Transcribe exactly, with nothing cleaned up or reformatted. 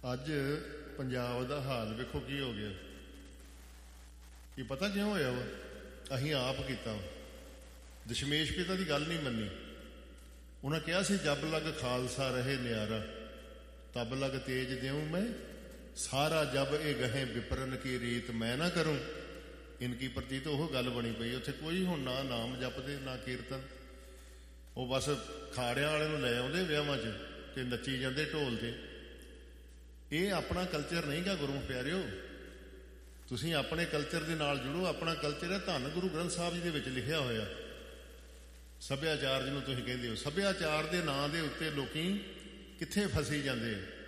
ਅੱਜ ਪੰਜਾਬ ਦਾ ਹਾਲ ਵੇਖੋ ਕੀ ਹੋ ਗਿਆ। ਇਹ ਪਤਾ ਕਿਉਂ ਹੋਇਆ ਵਾ? ਅਸੀਂ ਆਪ ਕੀਤਾ ਵਾ। ਦਸ਼ਮੇਸ਼ ਪਿਤਾ ਦੀ ਗੱਲ ਨਹੀਂ ਮੰਨੀ। ਉਹਨਾਂ ਕਿਹਾ ਸੀ ਜਬ ਲਗ ਖਾਲਸਾ ਰਹੇ ਨਿਆਰਾ, ਤਬ ਲਗ ਤੇਜ ਦਿਉ ਮੈਂ ਸਾਰਾ, ਜਬ ਇਹ ਗਹੇ ਵਿਪਰਨ ਕੀ ਰੀਤ ਮੈਂ ਨਾ ਕਰੂੰ ਇਨਕੀ ਪ੍ਰਤੀਤ। ਉਹ ਗੱਲ ਬਣੀ ਪਈ ਉੱਥੇ। ਕੋਈ ਹੁਣ ਨਾ ਨਾਮ ਜਪਦੇ ਨਾ ਕੀਰਤਨ। ਉਹ ਬਸ ਖਾੜਿਆਂ ਵਾਲੇ ਨੂੰ ਲੈ ਆਉਂਦੇ ਵਿਆਹਾਂ 'ਚ ਤੇ ਨੱਚੀ ਜਾਂਦੇ ਢੋਲ ਤੇ। ਇਹ ਆਪਣਾ ਕਲਚਰ ਨਹੀਂ ਗਾ ਗੁਰੂ ਪਿਆਰਿਓ। ਤੁਸੀਂ ਆਪਣੇ ਕਲਚਰ ਦੇ ਨਾਲ ਜੁੜੋ। ਆਪਣਾ ਕਲਚਰ ਹੈ ਧੰਨ ਗੁਰੂ ਗ੍ਰੰਥ ਸਾਹਿਬ ਜੀ ਦੇ ਵਿੱਚ ਲਿਖਿਆ ਹੋਇਆ। ਸੱਭਿਆਚਾਰ ਜਿਹਨੂੰ ਤੁਸੀਂ ਕਹਿੰਦੇ ਹੋ, ਸੱਭਿਆਚਾਰ ਦੇ ਨਾਂ ਦੇ ਉੱਤੇ ਲੋਕੀ ਕਿੱਥੇ ਫਸੀ ਜਾਂਦੇ ਆ।